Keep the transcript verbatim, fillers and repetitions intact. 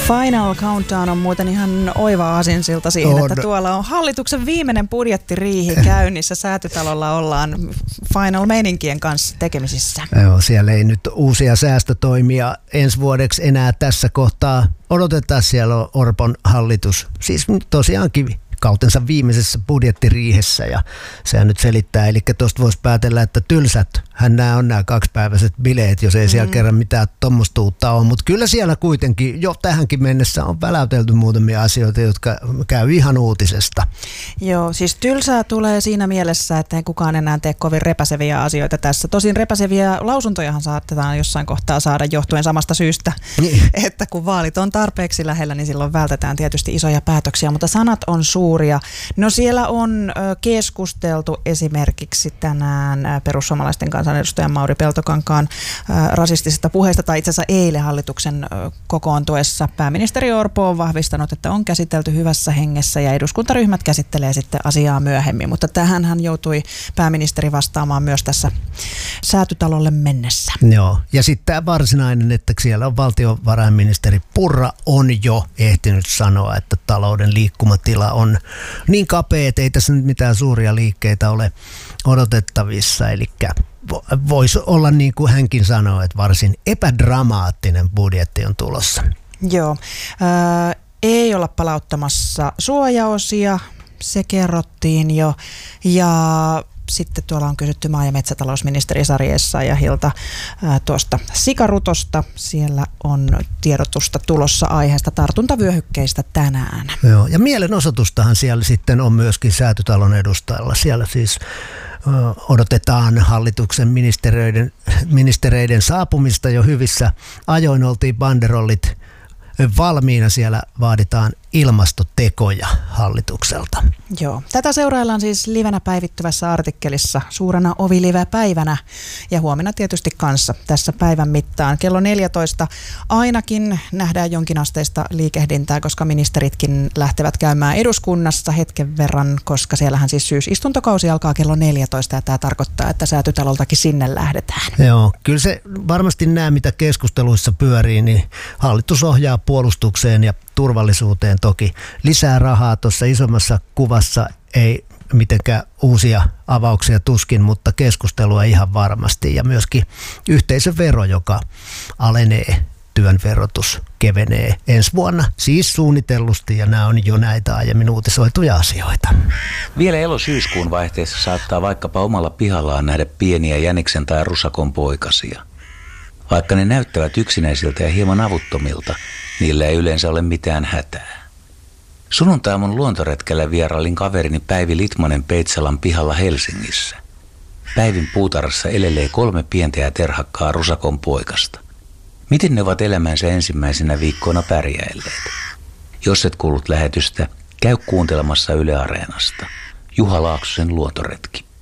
Final Countdown on muuten ihan oiva aasinsilta siihen, on. Että tuolla on hallituksen viimeinen budjettiriihi käynnissä. Säätytalolla ollaan final-meininkien kanssa tekemisissä. Joo, siellä ei nyt uusia säästötoimia ensi vuodeksi enää tässä kohtaa odotetaan. Siellä on Orpon hallitus, siis tosiaankin kautensa viimeisessä budjettiriihessä, ja sehän nyt selittää, eli tuosta voisi päätellä, että tylsät hän nämä on nämä kaksipäiväiset bileet, jos ei siellä mm. kerran mitään tuommoista uutta ole, mutta kyllä siellä kuitenkin jo tähänkin mennessä on väläytelty muutamia asioita, jotka käy ihan uutisesta. Joo, siis tylsää tulee siinä mielessä, että ei kukaan enää tee kovin repäseviä asioita tässä. Tosin repäseviä lausuntojahan saatetaan jossain kohtaa saada johtuen samasta syystä, niin. Että kun vaalit on tarpeeksi lähellä, niin silloin vältetään tietysti isoja päätöksiä, mutta sanat on suuria. No siellä on keskusteltu esimerkiksi tänään perussuomalaisten kansanedustajan Mauri Peltokankaan rasistisesta puheesta, tai itse asiassa eilen hallituksen kokoontuessa pääministeri Orpo on vahvistanut, että on käsitelty hyvässä hengessä ja eduskuntaryhmät käsittelee sitten asiaa myöhemmin, mutta tähän hän joutui pääministeri vastaamaan myös tässä Säätytalolle mennessä. Joo, ja sitten tämä varsinainen, että siellä on valtiovarainministeri Purra on jo ehtinyt sanoa, että talouden liikkumatila on niin kapea, että ei tässä nyt mitään suuria liikkeitä ole odotettavissa, eli voisi olla niin kuin hänkin sanoo, että varsin epädramaattinen budjetti on tulossa. Joo, ää, ei olla palauttamassa suojaosia, se kerrottiin jo, ja sitten tuolla on kysytty maa- ja metsätalousministeri Sari Essayahilta ää, tuosta sikarutosta. Siellä on tiedotusta tulossa aiheesta tartuntavyöhykkeistä tänään. Joo, ja mielenosoitustahan siellä sitten on myöskin Säätytalon edustajalla. Siellä siis odotetaan hallituksen ministereiden, ministereiden saapumista jo hyvissä ajoin. Oltiin banderollit valmiina, siellä vaaditaan ilmastotekoja hallitukselta. Joo, tätä seuraillaan siis livenä päivittyvässä artikkelissa suurena Ovi-live-päivänä ja huomenna tietysti kanssa tässä päivän mittaan. Kello neljätoista ainakin nähdään jonkinasteista liikehdintää, koska ministeritkin lähtevät käymään eduskunnassa hetken verran, koska siellähän siis syysistuntokausi alkaa kello neljätoista ja tämä tarkoittaa, että Säätytaloltakin sinne lähdetään. Joo, kyllä se varmasti nämä, mitä keskusteluissa pyörii, niin hallitus ohjaa puolustukseen ja turvallisuuteen toki lisää rahaa. Tuossa isommassa kuvassa ei mitenkään uusia avauksia tuskin, mutta keskustelua ihan varmasti. Ja myöskin yhteisövero, joka alenee, työn verotus kevenee ensi vuonna, siis suunnitellusti, ja nämä on jo näitä aiemmin uutisoituja asioita. Vielä elo-syyskuun vaihteessa saattaa vaikkapa omalla pihallaan nähdä pieniä jäniksen tai rusakon poikasia. Vaikka ne näyttävät yksinäisiltä ja hieman avuttomilta, niillä ei yleensä ole mitään hätää. Sunnuntaiaamun luontoretkellä vierailin kaverini Päivi Litmanen Peitsalan pihalla Helsingissä. Päivin puutarhassa elelee kolme pientä ja terhakkaa rusakon poikasta. Miten ne ovat elämänsä ensimmäisenä viikkoina pärjäilleet? Jos et kuullut lähetystä, käy kuuntelemassa Yle Areenasta. Juha Laaksosen luontoretki.